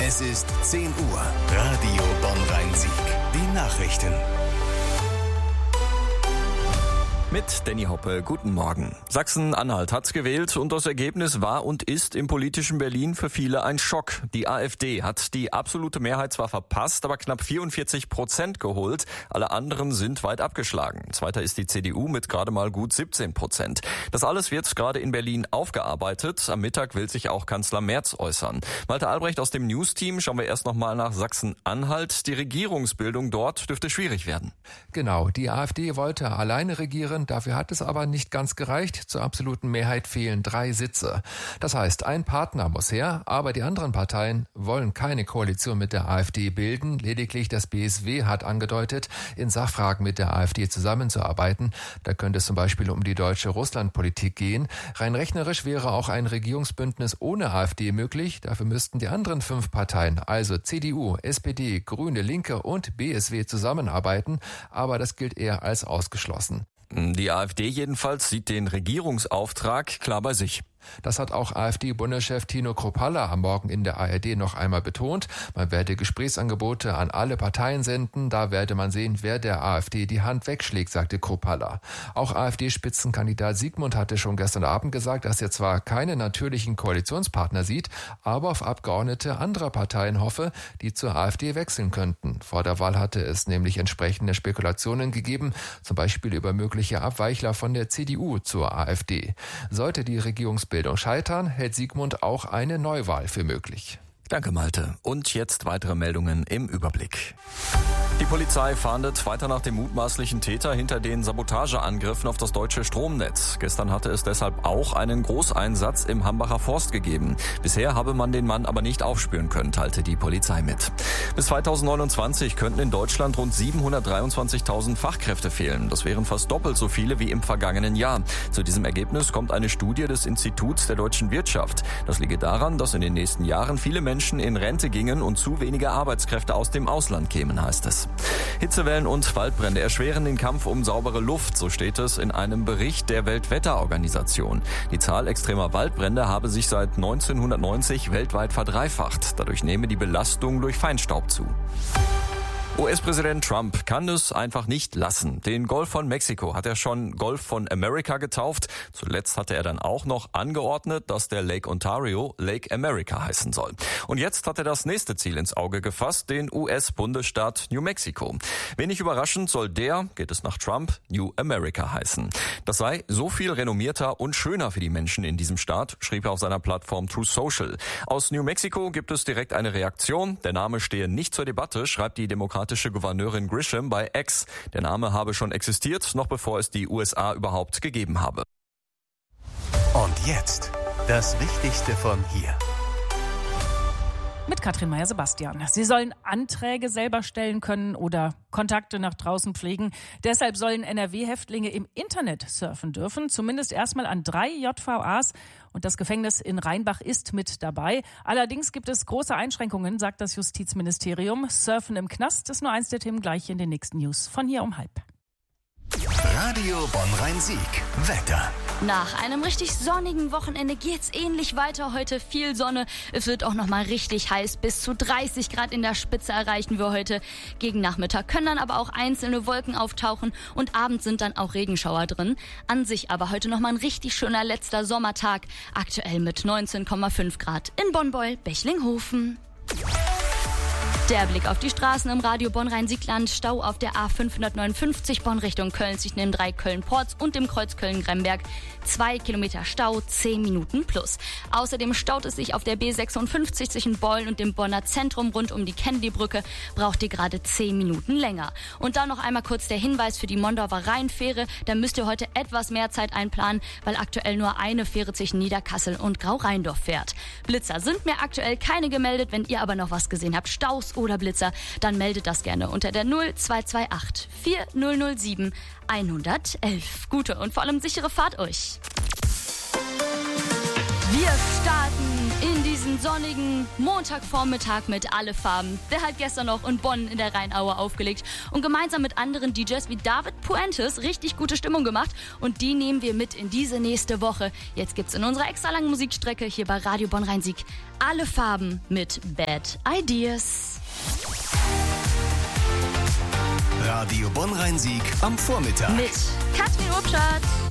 Es ist 10 Uhr. Radio Bonn-Rhein-Sieg. Die Nachrichten. Mit Danny Hoppe, guten Morgen. Sachsen-Anhalt hat gewählt und das Ergebnis war und ist im politischen Berlin für viele ein Schock. Die AfD hat die absolute Mehrheit zwar verpasst, aber knapp 44% geholt. Alle anderen sind weit abgeschlagen. Zweiter ist die CDU mit gerade mal gut 17%. Das alles wird gerade in Berlin aufgearbeitet. Am Mittag will sich auch Kanzler Merz äußern. Malte Albrecht aus dem News-Team. Schauen wir erst nochmal nach Sachsen-Anhalt. Die Regierungsbildung dort dürfte schwierig werden. Genau, die AfD wollte alleine regieren. Dafür hat es aber nicht ganz gereicht. Zur absoluten Mehrheit fehlen 3 Sitze. Das heißt, ein Partner muss her, aber die anderen Parteien wollen keine Koalition mit der AfD bilden. Lediglich das BSW hat angedeutet, in Sachfragen mit der AfD zusammenzuarbeiten. Da könnte es zum Beispiel um die deutsche Russlandpolitik gehen. Rein rechnerisch wäre auch ein Regierungsbündnis ohne AfD möglich. Dafür müssten die anderen 5 Parteien, also CDU, SPD, Grüne, Linke und BSW zusammenarbeiten. Aber das gilt eher als ausgeschlossen. Die AfD jedenfalls sieht den Regierungsauftrag klar bei sich. Das hat auch AfD-Bundeschef Tino Kruppalla am Morgen in der ARD noch einmal betont. Man werde Gesprächsangebote an alle Parteien senden. Da werde man sehen, wer der AfD die Hand wegschlägt, sagte Kruppalla. Auch AfD-Spitzenkandidat Sigmund hatte schon gestern Abend gesagt, dass er zwar keine natürlichen Koalitionspartner sieht, aber auf Abgeordnete anderer Parteien hoffe, die zur AfD wechseln könnten. Vor der Wahl hatte es nämlich entsprechende Spekulationen gegeben, zum Beispiel über mögliche Abweichler von der CDU zur AfD. Sollte die Regierungsbildung scheitern, hält Sigmund auch eine Neuwahl für möglich. Danke, Malte. Und jetzt weitere Meldungen im Überblick. Die Polizei fahndet weiter nach dem mutmaßlichen Täter hinter den Sabotageangriffen auf das deutsche Stromnetz. Gestern hatte es deshalb auch einen Großeinsatz im Hambacher Forst gegeben. Bisher habe man den Mann aber nicht aufspüren können, teilte die Polizei mit. Bis 2029 könnten in Deutschland rund 723.000 Fachkräfte fehlen. Das wären fast doppelt so viele wie im vergangenen Jahr. Zu diesem Ergebnis kommt eine Studie des Instituts der deutschen Wirtschaft. Das liege daran, dass in den nächsten Jahren viele Menschen in Rente gingen und zu wenige Arbeitskräfte aus dem Ausland kämen, heißt es. Hitzewellen und Waldbrände erschweren den Kampf um saubere Luft, so steht es in einem Bericht der Weltwetterorganisation. Die Zahl extremer Waldbrände habe sich seit 1990 weltweit verdreifacht. Dadurch nehme die Belastung durch Feinstaub zu. US-Präsident Trump kann es einfach nicht lassen. Den Golf von Mexiko hat er schon Golf von America getauft. Zuletzt hatte er dann auch noch angeordnet, dass der Lake Ontario Lake America heißen soll. Und jetzt hat er das nächste Ziel ins Auge gefasst, den US-Bundesstaat New Mexico. Wenig überraschend soll der, geht es nach Trump, New America heißen. Das sei so viel renommierter und schöner für die Menschen in diesem Staat, schrieb er auf seiner Plattform True Social. Aus New Mexico gibt es direkt eine Reaktion. Der Name stehe nicht zur Debatte, schreibt die demokratische Gouverneurin Grisham bei X. Der Name habe schon existiert, noch bevor es die USA überhaupt gegeben habe. Und jetzt das Wichtigste von hier. Mit Katrin Meyer-Sebastian. Sie sollen Anträge selber stellen können oder Kontakte nach draußen pflegen. Deshalb sollen NRW-Häftlinge im Internet surfen dürfen, zumindest erstmal an 3 JVAs. Und das Gefängnis in Rheinbach ist mit dabei. Allerdings gibt es große Einschränkungen, sagt das Justizministerium. Surfen im Knast ist nur eins der Themen gleich in den nächsten News. Von hier um 12:30. Radio Bonn-Rhein-Sieg. Wetter. Nach einem richtig sonnigen Wochenende geht's ähnlich weiter. Heute viel Sonne. Es wird auch noch mal richtig heiß. Bis zu 30 Grad in der Spitze erreichen wir heute. Gegen Nachmittag können dann aber auch einzelne Wolken auftauchen und abends sind dann auch Regenschauer drin. An sich aber heute noch mal ein richtig schöner letzter Sommertag. Aktuell mit 19,5 Grad in Bonn-Beul-Bechlinghofen. Der Blick auf die Straßen im Radio Bonn-Rhein-Sieg-Land. Stau auf der A559 Bonn Richtung Köln zwischen den 3 Köln-Ports und dem Kreuz Köln-Gremberg. 2 Kilometer Stau, 10 Minuten plus. Außerdem staut es sich auf der B56 zwischen Beulen und dem Bonner Zentrum rund um die Kennedy-Brücke. Braucht ihr gerade 10 Minuten länger. Und dann noch einmal kurz der Hinweis für die Mondorfer Rheinfähre. Da müsst ihr heute etwas mehr Zeit einplanen, weil aktuell nur eine Fähre zwischen Niederkassel und Grau-Rheindorf fährt. Blitzer sind mir aktuell keine gemeldet. Wenn ihr aber noch was gesehen habt, Staus oder Blitzer, dann meldet das gerne unter der 0228 4007 111. Gute und vor allem sichere Fahrt euch. Wir starten in diesen schönen, sonnigen Montagvormittag mit Alle Farben. Der hat gestern noch in Bonn in der Rheinaue aufgelegt und gemeinsam mit anderen DJs wie David Puentes richtig gute Stimmung gemacht. Und die nehmen wir mit in diese nächste Woche. Jetzt gibt's in unserer extra langen Musikstrecke hier bei Radio Bonn-Rhein-Sieg Alle Farben mit Bad Ideas. Radio Bonn-Rhein-Sieg am Vormittag. Mit Katrin Obschat.